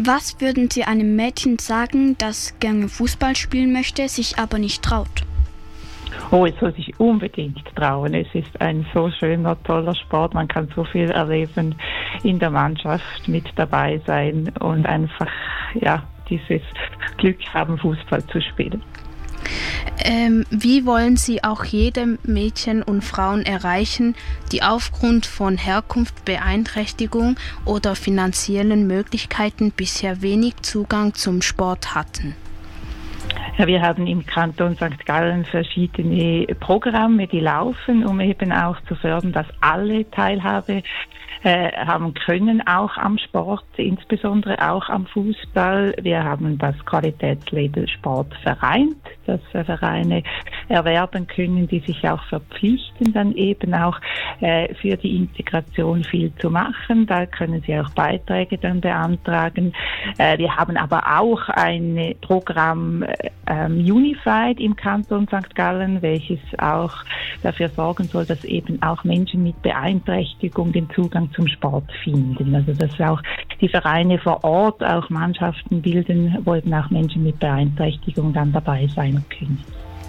Was würden Sie einem Mädchen sagen, das gerne Fußball spielen möchte, sich aber nicht traut? Oh, es soll sich unbedingt trauen. Es ist ein so schöner, toller Sport. Man kann so viel erleben, in der Mannschaft mit dabei sein und einfach, dieses Glück haben, Fußball zu spielen. Wie wollen Sie auch jedem Mädchen und Frauen erreichen, die aufgrund von Herkunft, Beeinträchtigung oder finanziellen Möglichkeiten bisher wenig Zugang zum Sport hatten? Ja, wir haben im Kanton St. Gallen verschiedene Programme, die laufen, um eben auch zu fördern, dass alle Teilhabe haben können, auch am Sport, insbesondere auch am Fußball. Wir haben das Qualitätslabel Sport vereint, dass Vereine erwerben können, die sich auch verpflichten, dann eben auch für die Integration viel zu machen. Da können sie auch Beiträge dann beantragen. Wir haben aber auch ein Programm Unified im Kanton St. Gallen, welches auch dafür sorgen soll, dass eben auch Menschen mit Beeinträchtigung den Zugang zum Sport finden. Also dass auch die Vereine vor Ort auch Mannschaften bilden, wo eben auch Menschen mit Beeinträchtigung dann dabei sein können.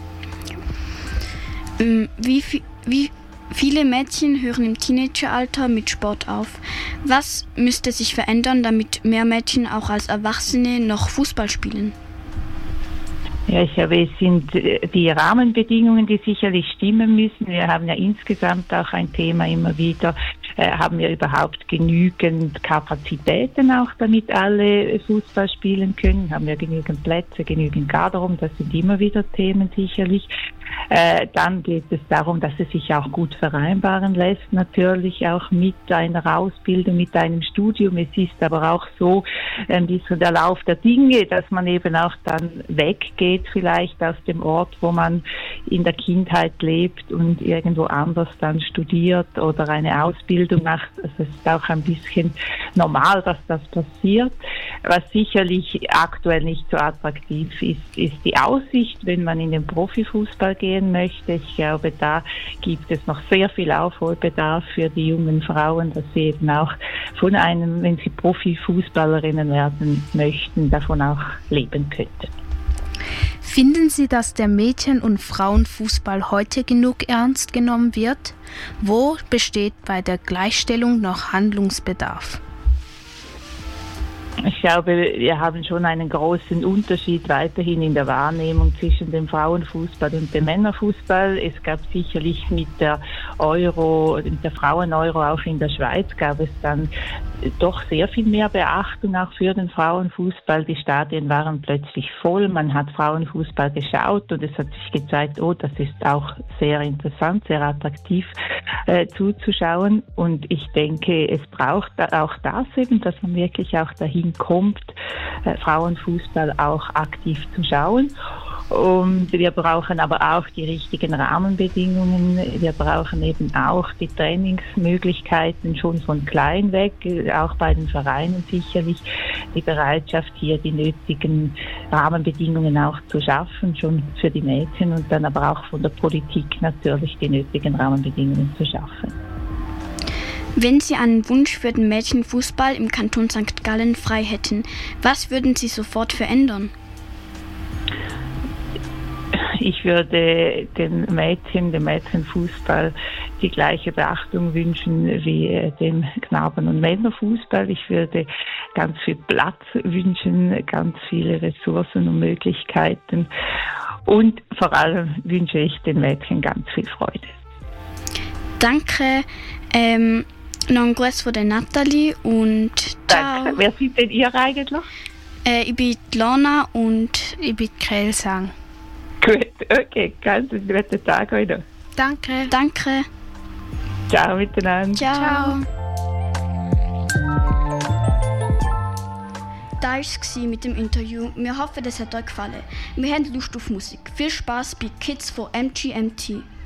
Wie viele Mädchen hören im Teenageralter mit Sport auf? Was müsste sich verändern, damit mehr Mädchen auch als Erwachsene noch Fußball spielen? Ja, ich glaube, es sind die Rahmenbedingungen, die sicherlich stimmen müssen. Wir haben ja insgesamt auch ein Thema immer wieder, haben wir überhaupt genügend Kapazitäten auch, damit alle Fußball spielen können? Haben wir genügend Plätze, genügend Garderoben? Das sind immer wieder Themen sicherlich. Dann geht es darum, dass es sich auch gut vereinbaren lässt, natürlich auch mit einer Ausbildung, mit einem Studium. Es ist aber auch so, so der Lauf der Dinge, dass man eben auch dann weggeht vielleicht aus dem Ort, wo man in der Kindheit lebt und irgendwo anders dann studiert oder eine Ausbildung macht. Also es ist auch ein bisschen normal, dass das passiert. Was sicherlich aktuell nicht so attraktiv ist, ist die Aussicht, wenn man in den Profifußball gehen möchte. Ich glaube, da gibt es noch sehr viel Aufholbedarf für die jungen Frauen, dass sie eben auch von einem, wenn sie Profifußballerinnen werden möchten, davon auch leben könnten. Finden Sie, dass der Mädchen- und Frauenfußball heute genug ernst genommen wird? Wo besteht bei der Gleichstellung noch Handlungsbedarf? Ich glaube, wir haben schon einen großen Unterschied weiterhin in der Wahrnehmung zwischen dem Frauenfußball und dem Männerfußball. Es gab sicherlich mit der Frauen-Euro auch in der Schweiz, gab es dann doch sehr viel mehr Beachtung auch für den Frauenfußball. Die Stadien waren plötzlich voll, man hat Frauenfußball geschaut und es hat sich gezeigt, oh, das ist auch sehr interessant, sehr attraktiv zuzuschauen. Und ich denke, es braucht auch das eben, dass man wirklich auch dahin kommt, Frauenfußball auch aktiv zu schauen. Und wir brauchen aber auch die richtigen Rahmenbedingungen. Wir brauchen eben auch die Trainingsmöglichkeiten schon von klein weg, auch bei den Vereinen sicherlich die Bereitschaft, hier die nötigen Rahmenbedingungen auch zu schaffen, schon für die Mädchen und dann aber auch von der Politik natürlich die nötigen Rahmenbedingungen zu schaffen. Wenn Sie einen Wunsch für den Mädchenfußball im Kanton St. Gallen frei hätten, was würden Sie sofort verändern? Ich würde dem Mädchenfußball die gleiche Beachtung wünschen wie dem Knaben- und Männerfußball. Ich würde ganz viel Platz wünschen, ganz viele Ressourcen und Möglichkeiten. Und vor allem wünsche ich den Mädchen ganz viel Freude. Danke. Noch ein Gruß von der Nathalie und ciao. Danke. Wer sind denn ihr eigentlich? Ich bin Lana und Ich bin Krelsang. Gut, okay, ganz einen guten Tag heute. Danke. Danke. Ciao miteinander. Ciao. Das war es mit dem Interview. Wir hoffen, es hat euch gefallen. Wir haben Lust auf Musik. Viel Spaß bei Kids von MGMT.